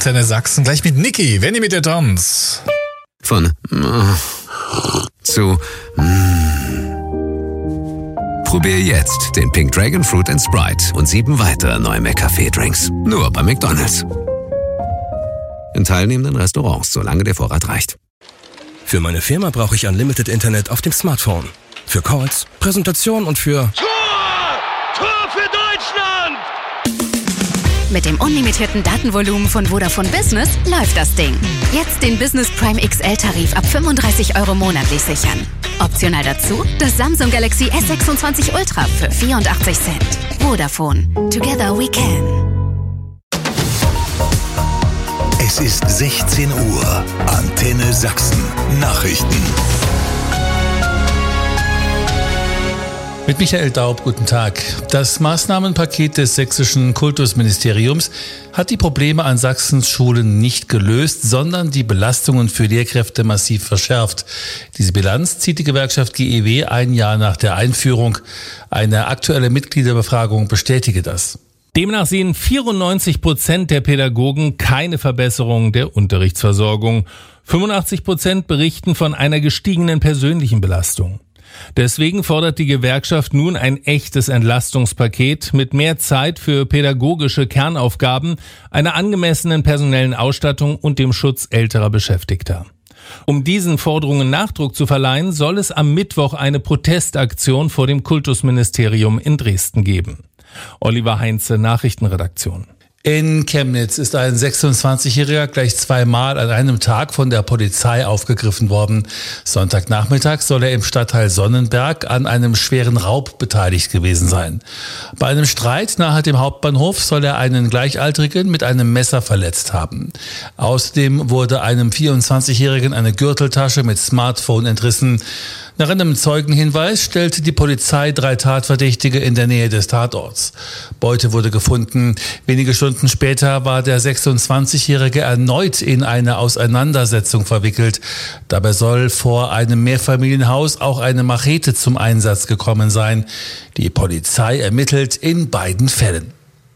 Antenne Sachsen. Gleich mit Niki, wenn ihr mit der Tanz. Von zu Probier jetzt den Pink Dragon Fruit & Sprite und 7 weitere neue McCafé-Drinks. Nur bei McDonald's. In teilnehmenden Restaurants, solange der Vorrat reicht. Für meine Firma brauche ich Unlimited Internet auf dem Smartphone. Für Calls, Präsentationen und für... Tor für Deutschland! Mit dem unlimitierten Datenvolumen von Vodafone Business läuft das Ding. Jetzt den Business Prime XL-Tarif ab 35 € monatlich sichern. Optional dazu das Samsung Galaxy S26 Ultra für 84 Cent. Vodafone. Together we can. Es ist 16 Uhr. Antenne Sachsen. Nachrichten. Mit Michael Daub, guten Tag. Das Maßnahmenpaket des sächsischen Kultusministeriums hat die Probleme an Sachsens Schulen nicht gelöst, sondern die Belastungen für Lehrkräfte massiv verschärft. Diese Bilanz zieht die Gewerkschaft GEW ein Jahr nach der Einführung. Eine aktuelle Mitgliederbefragung bestätige das. Demnach sehen 94% der Pädagogen keine Verbesserung der Unterrichtsversorgung. 85% berichten von einer gestiegenen persönlichen Belastung. Deswegen fordert die Gewerkschaft nun ein echtes Entlastungspaket mit mehr Zeit für pädagogische Kernaufgaben, einer angemessenen personellen Ausstattung und dem Schutz älterer Beschäftigter. Um diesen Forderungen Nachdruck zu verleihen, soll es am Mittwoch eine Protestaktion vor dem Kultusministerium in Dresden geben. Oliver Heinze, Nachrichtenredaktion. In Chemnitz ist ein 26-Jähriger gleich 2-mal an einem Tag von der Polizei aufgegriffen worden. Sonntagnachmittag soll er im Stadtteil Sonnenberg an einem schweren Raub beteiligt gewesen sein. Bei einem Streit nahe dem Hauptbahnhof soll er einen Gleichaltrigen mit einem Messer verletzt haben. Außerdem wurde einem 24-Jährigen eine Gürteltasche mit Smartphone entrissen. Nach einem Zeugenhinweis stellte die Polizei 3 Tatverdächtige in der Nähe des Tatorts. Beute wurde gefunden. Wenige Stunden später war der 26-Jährige erneut in eine Auseinandersetzung verwickelt. Dabei soll vor einem Mehrfamilienhaus auch eine Machete zum Einsatz gekommen sein. Die Polizei ermittelt in beiden Fällen.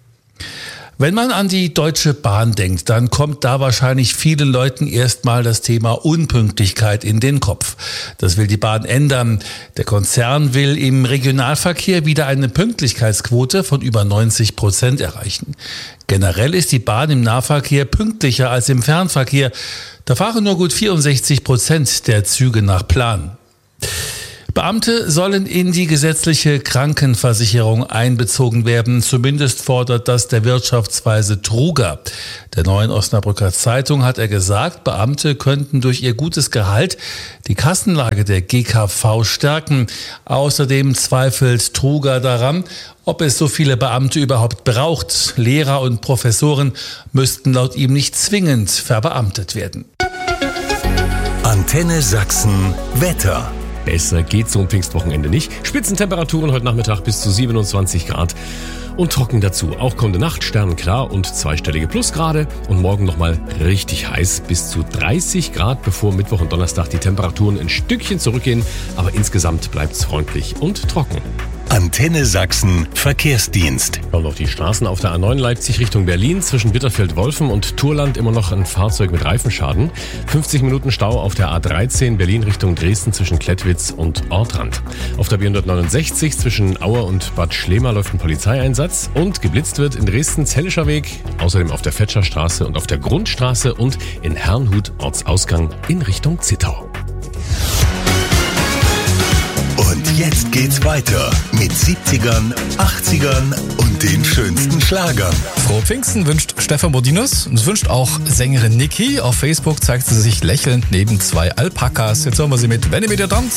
Wenn man an die Deutsche Bahn denkt, dann kommt da wahrscheinlich vielen Leuten erstmal das Thema Unpünktlichkeit in den Kopf. Das will die Bahn ändern. Der Konzern will im Regionalverkehr wieder eine Pünktlichkeitsquote von über 90% erreichen. Generell ist die Bahn im Nahverkehr pünktlicher als im Fernverkehr. Da fahren nur gut 64% der Züge nach Plan. Beamte sollen in die gesetzliche Krankenversicherung einbezogen werden. Zumindest fordert das der Wirtschaftsweise Truger. Der Neuen Osnabrücker Zeitung hat er gesagt, Beamte könnten durch ihr gutes Gehalt die Kassenlage der GKV stärken. Außerdem zweifelt Truger daran, ob es so viele Beamte überhaupt braucht. Lehrer und Professoren müssten laut ihm nicht zwingend verbeamtet werden. Antenne Sachsen Wetter. Besser geht's so ein Pfingstwochenende nicht. Spitzentemperaturen heute Nachmittag bis zu 27 Grad und trocken dazu. Auch kommende Nacht sternenklar und zweistellige Plusgrade und morgen nochmal richtig heiß bis zu 30 Grad, bevor Mittwoch und Donnerstag die Temperaturen ein Stückchen zurückgehen. Aber insgesamt bleibt's freundlich und trocken. Antenne Sachsen Verkehrsdienst. Schauen wir auf die Straßen auf der A9 Leipzig Richtung Berlin. Zwischen Bitterfeld-Wolfen und Turland immer noch ein Fahrzeug mit Reifenschaden. 50 Minuten Stau auf der A13 Berlin Richtung Dresden zwischen Klettwitz und Ortrand. Auf der B169 zwischen Auer und Bad Schlema läuft ein Polizeieinsatz. Und geblitzt wird in Dresden Zellischer Weg. Außerdem auf der Fetscher Straße und auf der Grundstraße und in Herrnhut Ortsausgang in Richtung Zittau. Und jetzt geht's weiter mit 70ern, 80ern und den schönsten Schlagern. Frohe Pfingsten wünscht Stefan Bodinus und es wünscht auch Sängerin Niki. Auf Facebook zeigt sie sich lächelnd neben 2 Alpakas. Jetzt hören wir sie mit Wenn ihr mit der Tanz.